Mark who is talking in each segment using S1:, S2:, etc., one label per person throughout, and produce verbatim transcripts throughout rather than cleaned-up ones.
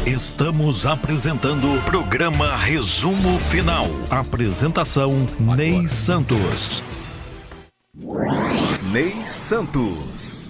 S1: Estamos apresentando o programa Resumo Final. Apresentação Ney Santos.
S2: Ney Santos.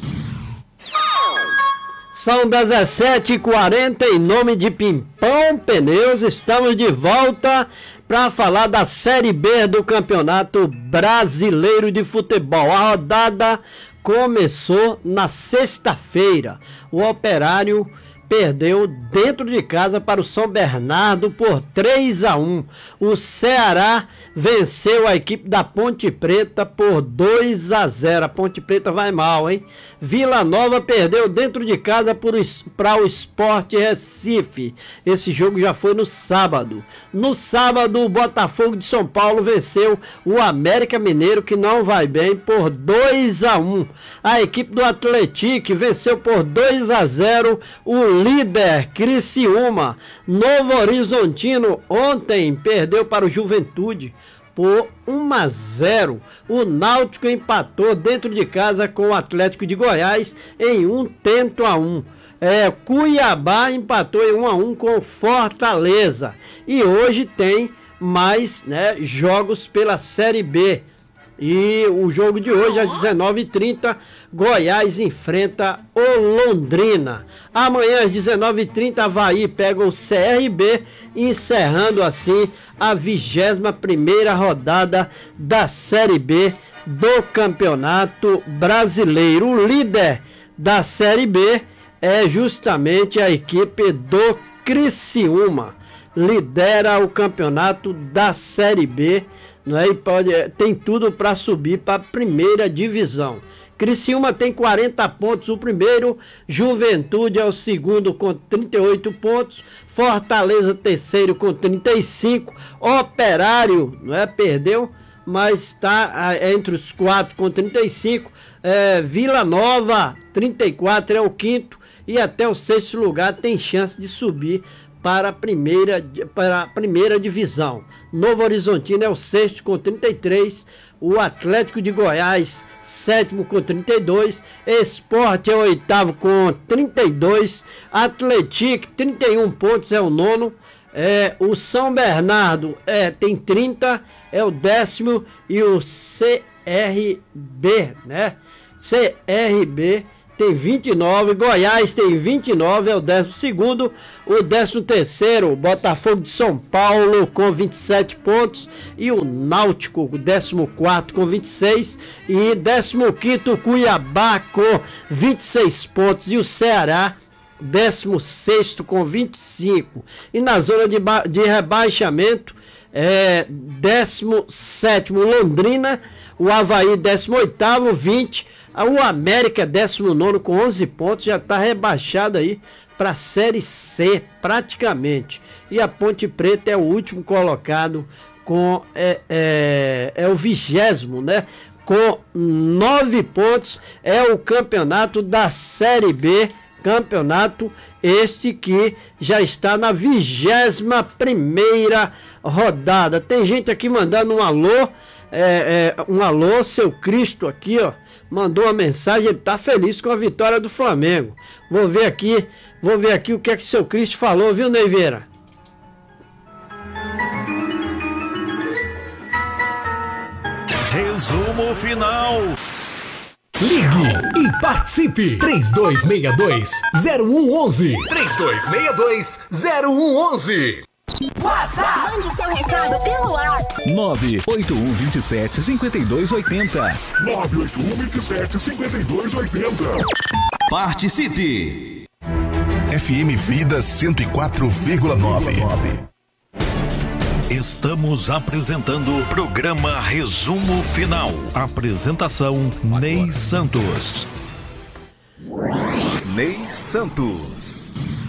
S3: São dezessete e quarenta, em nome de Pimpão Pneus, estamos de volta para falar da Série B do Campeonato Brasileiro de Futebol. A rodada começou na sexta-feira. O Operário perdeu dentro de casa para o São Bernardo por três a um. O Ceará venceu a equipe da Ponte Preta por dois a zero. A Ponte Preta vai mal, hein? Vila Nova perdeu dentro de casa para o Sport Recife. Esse jogo já foi no sábado. No sábado, o Botafogo de São Paulo venceu o América Mineiro, que não vai bem, por dois a um. A equipe do Atlético venceu por dois a zero o líder Criciúma. Novo Horizontino ontem perdeu para o Juventude por um a zero. O Náutico empatou dentro de casa com o Atlético de Goiás em um tento a um. É, Cuiabá empatou em um a um com Fortaleza. E hoje tem mais, né, jogos pela Série B. E o jogo de hoje, às dezenove e trinta, Goiás enfrenta o Londrina. Amanhã, às dezenove e trinta, Avaí pega o C R B, encerrando assim a vigésima primeira rodada da Série B do Campeonato Brasileiro. O líder da Série B é justamente a equipe do Criciúma. Lidera o campeonato da Série B, não é? E pode, tem tudo para subir para a primeira divisão. Criciúma tem quarenta pontos, o primeiro. Juventude é o segundo com trinta e oito pontos. Fortaleza terceiro com trinta e cinco. Operário, não é? Perdeu, mas está entre os quatro com trinta e cinco. É, Vila Nova, trinta e quatro, é o quinto. E até o sexto lugar tem chance de subir para a primeira, para a primeira divisão. Novo Horizontino é o sexto com trinta e três, o Atlético de Goiás, sétimo com trinta e dois, Sport é o oitavo com trinta e dois, Atlético, trinta e um pontos, é o nono, é, o São Bernardo é, tem trinta, é o décimo, e o C R B, né? C R B tem vinte e nove, Goiás tem vinte e nove, é o décimo segundo, o décimo terceiro, o Botafogo de São Paulo com vinte e sete pontos, e o Náutico, o décimo quarto com vinte e seis, e décimo quinto, Cuiabá com vinte e seis pontos, e o Ceará, décimo sexto com vinte e cinco. E na zona de, de rebaixamento, é, décimo sétimo, Londrina, o Avaí, décimo oitavo, vinte. O América, décimo nono, com onze pontos, já está rebaixado aí para a Série C, praticamente. E a Ponte Preta é o último colocado, com é, é, é o vigésimo, né? Com nove pontos, é o campeonato da Série B, campeonato este que já está na vigésima primeira rodada. Tem gente aqui mandando um alô, é, é, um alô, seu Cristo aqui, ó. Mandou uma mensagem, ele tá feliz com a vitória do Flamengo. Vou ver aqui, vou ver aqui o que é que o seu Cristo falou, viu, Neiveira?
S1: Resumo final.
S4: Ligue e participe. três dois seis dois, zero um um um. três dois seis dois, zero um um um.
S5: WhatsApp. Mande seu recado pelo WhatsApp.
S1: nove oito um dois sete, cinco dois oito zero.
S2: nove oito um dois sete, cinco dois oito zero.
S1: Participe.
S2: F M Vida cento e quatro vírgula nove.
S1: Estamos apresentando o programa Resumo Final. Apresentação Ney Santos.
S2: Ney Santos.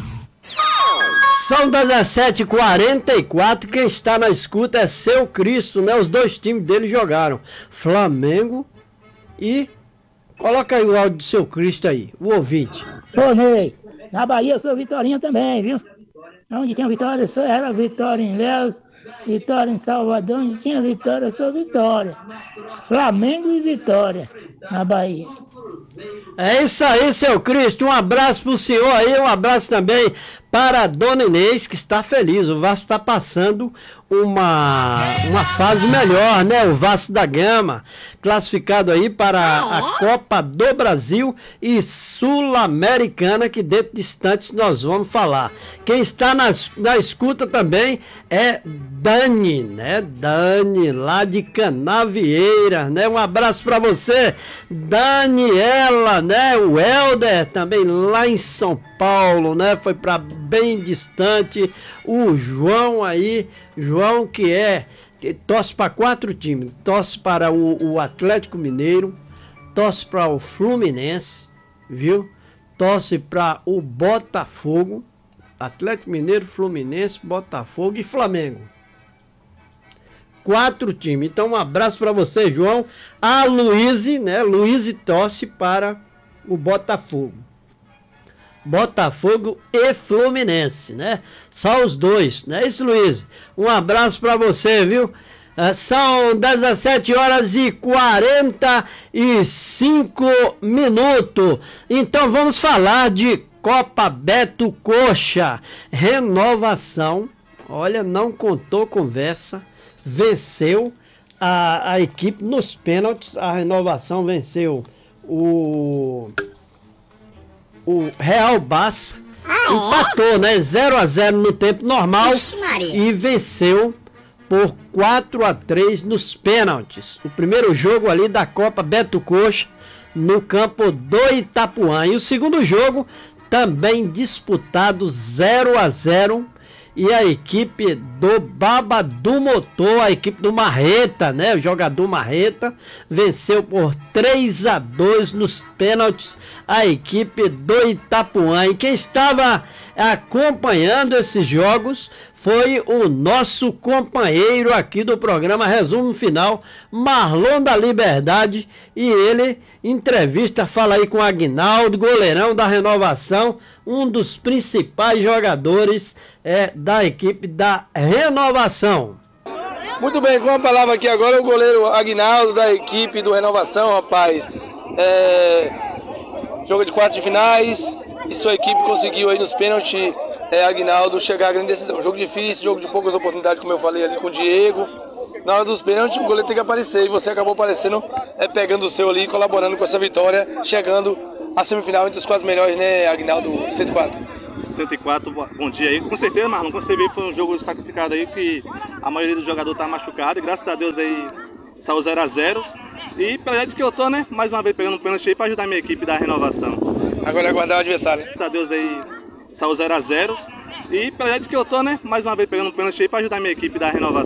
S3: São dezessete e quarenta e quatro, quem está na escuta é seu Cristo, né? Os dois times dele jogaram, Flamengo e... Coloca aí o áudio do seu Cristo aí, o ouvinte.
S6: Ô Ney, na Bahia eu sou Vitorinha também, viu? Onde tinha Vitória, eu sou era Vitória em Léo, Vitória em Salvador, onde tinha Vitória, eu sou Vitória. Flamengo e Vitória, na Bahia.
S3: É isso aí, seu Cristo, um abraço pro senhor aí, um abraço também para a Dona Inês, que está feliz. O Vasco está passando uma, uma fase melhor, né? O Vasco da Gama, classificado aí para a Copa do Brasil e Sul-Americana, que dentro de instantes nós vamos falar. Quem está na, na escuta também é Dani, né? Dani, lá de Canavieira, né? Um abraço para você, Daniela, né? O Helder também lá em São Paulo, né? Foi para bem distante. O João aí, João que é, que torce para quatro times, torce para o, o Atlético Mineiro, torce para o Fluminense, viu? Torce para o Botafogo, Atlético Mineiro, Fluminense, Botafogo e Flamengo. Quatro times. Então um abraço para você, João. A Luíse, né? Luíse torce para o Botafogo. Botafogo e Fluminense, né? Só os dois, não é isso, Luiz? Um abraço para você, viu? Uh, são dezessete horas e quarenta e cinco minutos. Então vamos falar de Copa Beto Coxa. Renovação, olha, não contou conversa, venceu a, a equipe nos pênaltis. A Renovação venceu o... o Real Barça, ah, empatou, né? zero a zero no tempo normal. Ixi, e venceu por quatro a três nos pênaltis. O primeiro jogo ali da Copa Beto Coxa no campo do Itapuã. E o segundo jogo também disputado zero a zero. E a equipe do Baba do Motor, a equipe do Marreta, né? O jogador Marreta venceu por três a dois nos pênaltis a equipe do Itapuã. E quem estava acompanhando esses jogos foi o nosso companheiro aqui do programa Resumo Final, Marlon da Liberdade, e ele entrevista, fala aí com o Aguinaldo, goleirão da Renovação, um dos principais jogadores é, da equipe da Renovação.
S7: Muito bem, com a palavra aqui agora o goleiro Aguinaldo da equipe do Renovação, rapaz. É, jogo de quartas de finais e sua equipe conseguiu aí nos pênaltis, é, Aguinaldo, chegar à grande decisão. Jogo difícil, jogo de poucas oportunidades, como eu falei ali com o Diego. Na hora dos pênaltis o goleiro tem que aparecer e você acabou aparecendo, é, pegando o seu ali, colaborando com essa vitória, chegando à semifinal entre os quatro melhores, né, Aguinaldo? cento e quatro.
S8: cento e quatro, bom dia aí. Com certeza, Marlon, como você viu, foi um jogo sacrificado aí, que a maioria do jogador tá machucado, e graças a Deus aí saiu zero a zero. E pela idade que eu tô, né, mais uma vez pegando um pênalti aí pra ajudar a minha equipe da Renovação.
S7: Agora é aguardar o adversário.
S8: Graças a Deus aí saiu zero a zero. E pela idade que eu tô, né, mais uma vez pegando um pênalti aí pra ajudar a minha equipe da Renovação.